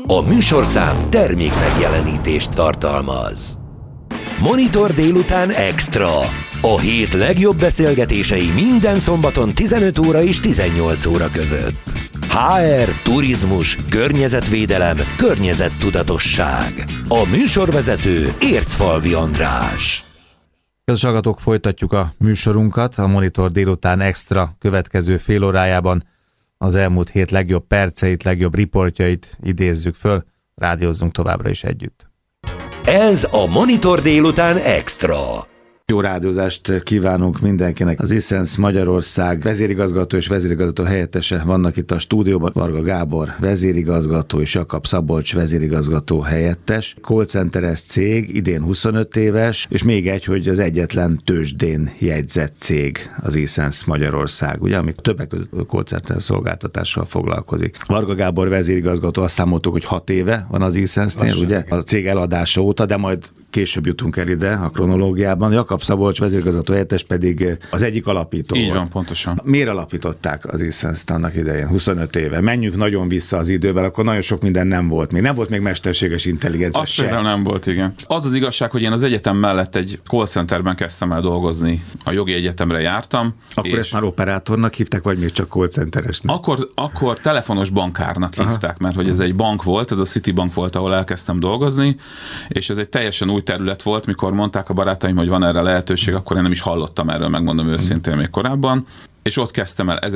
A műsorszám termék megjelenítést tartalmaz. Monitor délután extra. A hét legjobb beszélgetései minden szombaton 15 óra és 18 óra között. HR, turizmus, környezetvédelem, környezettudatosság. A műsorvezető Ércfalvi András. Kedves hallgatók, folytatjuk a műsorunkat. A Monitor délután extra következő fél órájában az elmúlt hét legjobb perceit, legjobb riportjait idézzük föl. Rádiózzunk továbbra is együtt. Ez a Monitor délután extra. Jó rádiózást kívánunk mindenkinek. Az iSense Magyarország vezérigazgató és vezérigazgató helyettese vannak itt a stúdióban. Varga Gábor vezérigazgató és Jakab Szabolcs vezérigazgató helyettes. Callcenteres cég, idén 25 éves, és még egy, hogy az egyetlen tőzsdén jegyzett cég az iSense Magyarország, ugye, ami többek között callcenter szolgáltatással foglalkozik. Varga Gábor vezérigazgató, azt számoltuk, hogy 6 éve van az iSense-nél, ugye, a cég eladása óta, de majd később jutunk el ide a kronológiában. Jakab Szabolcs vezérigazgató helyettes pedig az egyik alapító. Így volt. van, pontosan. Miért alapították az iSense-t annak idején, 25 éve? Menjünk nagyon vissza az időben, akkor nagyon sok minden nem volt még. Nem volt még mesterséges intelligencia Az például nem volt, igen. Az az igazság, hogy én az egyetem mellett egy call centerben kezdtem el dolgozni. A jogi egyetemre jártam. Akkor ezt már operátornak hívták, vagy még csak call centeresnek? Akkor telefonos bankárnak hívták, mert hogy ez egy bank volt, ez a Citibank volt, ahol elkezdtem dolgozni, és ez egy teljesen új terület volt, mikor mondták a barátaim, hogy van erre lehetőség, akkor én nem is hallottam erről, megmondom őszintén még korábban. És ott kezdtem el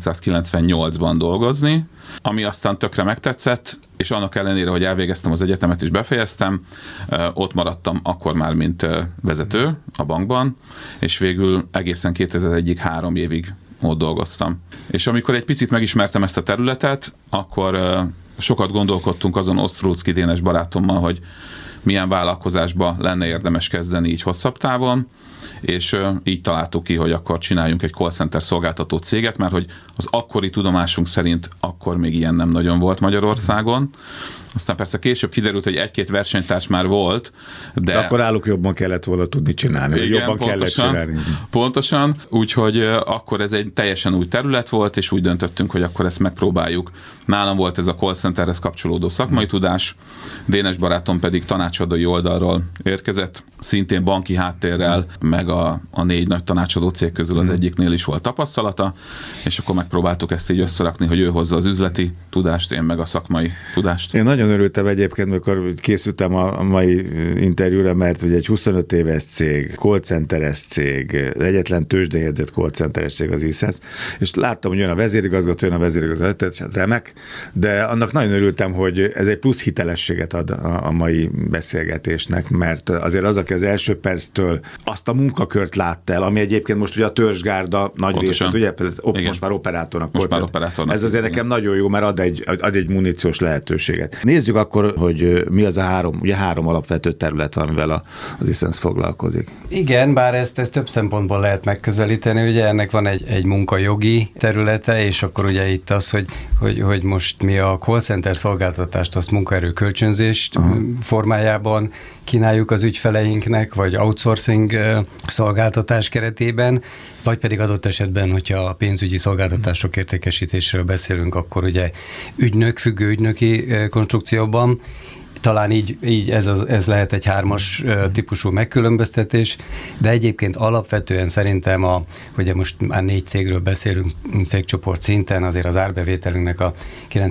1998-ban dolgozni, ami aztán tökre megtetszett, és annak ellenére, hogy elvégeztem az egyetemet és befejeztem, ott maradtam akkor már, mint vezető a bankban, és végül egészen 2001-ig 3 évig ott dolgoztam. És amikor egy picit megismertem ezt a területet, akkor sokat gondolkodtunk azon Osztrócki Dénes barátommal, hogy milyen vállalkozásba lenne érdemes kezdeni így hosszabb távon, és így találtuk ki, hogy akkor csináljunk egy call center szolgáltató céget, mert hogy az akkori tudomásunk szerint akkor még ilyen nem nagyon volt Magyarországon. Aztán persze később kiderült, hogy egy-két versenytárs már volt, de akkor álluk jobban kellett volna tudni csinálni. Igen, jobban kellett csinálni. Pontosan, úgyhogy akkor ez egy teljesen új terület volt, és úgy döntöttünk, hogy akkor ezt megpróbáljuk. Nálam volt ez a call centerhez kapcsolódó szakmai tudás, Dénes barátom pedig tanácsadói oldalról érkezett, szintén banki háttérrel, meg a 4 nagy tanácsadó cég közül az egyiknél is volt tapasztalata, és akkor megpróbáltuk ezt így összerakni, hogy ő hozza az üzleti tudást, én meg a szakmai tudást. Én nagyon örültem egyébként, amikor készültem a mai interjúra, mert ugye egy 25 éves cég, callcenteres cég, egyetlen tőzsdén jegyzett callcenteres cég az iSense, és láttam, hogy jön a vezérigazgató, tehát remek, de annak nagyon örültem, hogy ez egy plusz hitelességet ad a mai beszélgetésnek, mert azért az, aki az első perctől azt a munkakört látta el, ami egyébként most ugye a törzsgárda nagy részét, ugye most már operátornak. Ez azért nekem nagyon jó, mert ad egy muníciós lehetőséget. Nézzük akkor, hogy mi az a 3 alapvető terület, amivel az iSense foglalkozik. Igen, bár ezt több szempontból lehet megközelíteni, ugye ennek van egy munkajogi területe, és akkor ugye itt az, hogy most mi a call center szolgáltatást azt munkaerő kölcsönzés formájában kínáljuk az ügyfeleinknek, vagy outsourcing szolgáltatás keretében, vagy pedig adott esetben, hogyha a pénzügyi szolgáltatások értékesítésről beszélünk, akkor ugye függő ügynöki konstrukcióban. Talán így ez lehet egy 3-as típusú megkülönböztetés, de egyébként alapvetően szerintem, ugye most már 4 cégről beszélünk cégcsoport szinten, azért az árbevételünknek a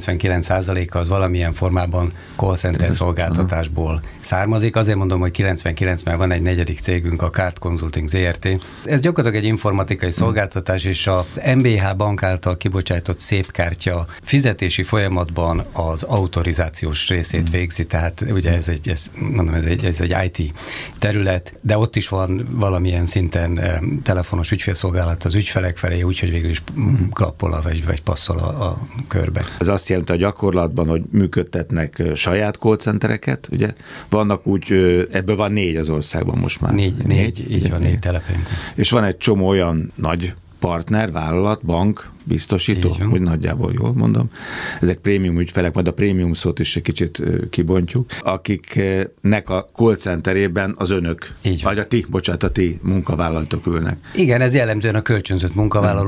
99%-a az valamilyen formában call center szolgáltatásból származik. Azért mondom, hogy 99, mert van egy 4. cégünk, a Card Consulting ZRT. Ez gyakorlatilag egy informatikai szolgáltatás, és a MBH bank által kibocsátott szépkártya fizetési folyamatban az autorizációs részét végzi. Tehát ugye ez egy IT terület, de ott is van valamilyen szinten telefonos ügyfélszolgálat az ügyfelek felé, úgyhogy végül is klappol vagy passzol a körbe. Ez azt jelenti a gyakorlatban, hogy működtetnek saját call centereket, ugye? Vannak úgy, ebből van 4 az országban most már. 4, így van, 4 telepünk. És van egy csomó olyan nagy partner, vállalat, bank, biztosító, hogy nagyjából jól mondom. Ezek prémium ügyfelek, majd a prémium szót is egy kicsit kibontjuk, akiknek a call centerében az önök, vagy a ti munkavállalók ülnek. Igen, ez jellemzően a kölcsönzött munkavállaló